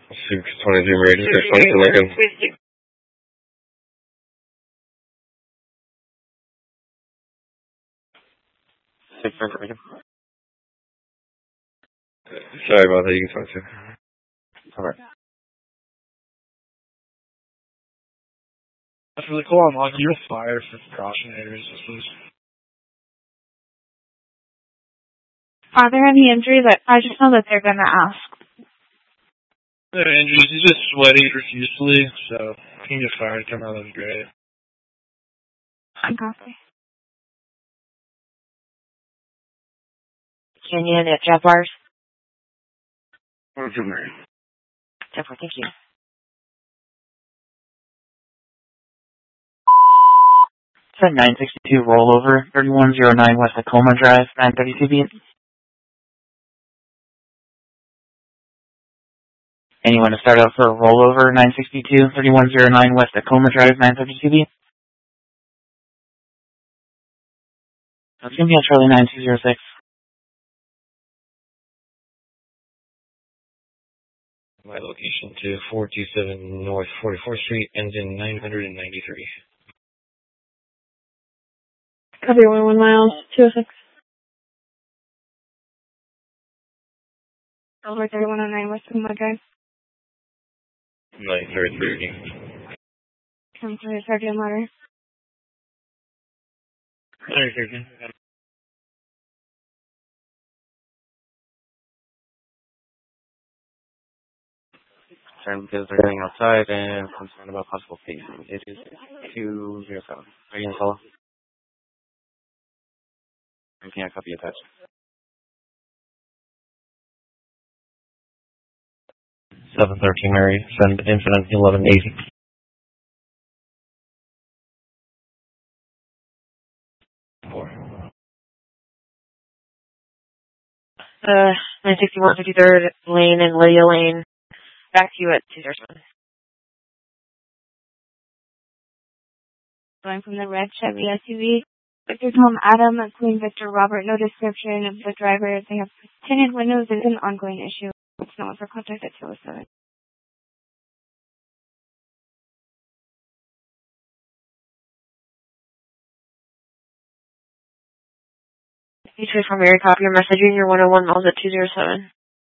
622 Meridian, 622 Lincoln. 622 Lincoln. Sorry about that, you can talk to. Alright. That's really cool. I'm on you with fire for precaution areas, please. Are there any injuries? I just know that they're going to ask. There are injuries. He's just sweaty profusely, so if you can get fire to come out, that'd be great. Copy. Canyon at Jaguars. Meridian. Jaguar, thank you. It's a 962 rollover, 3109 West Tacoma Drive, 932 beat. Anyone to start out for a rollover, 962, 3109 West Tacoma Drive, 932 beat? It's going to be on Charlie 9206. My location to 427 North 44th Street, engine 993. Copy 1 miles, 206. Over 3109 West Tacoma Drive. 933. Come to the Sergeant Letter. 913. Concerned because they're going outside and concerned about possible pacing. It is 207. Are you going to follow? I can't copy attached. 713 Mary, send incident 1180. Four. 961 53rd Lane and Lydia Lane. Back to you at 207. Going from the red Chevy SUV. Victor Tom Adam, Queen Victor Robert, no description of the driver. They have tinted windows and an ongoing issue. It's not for contact at 207. Each way from Mary, copy your messaging, your 101 miles at 207.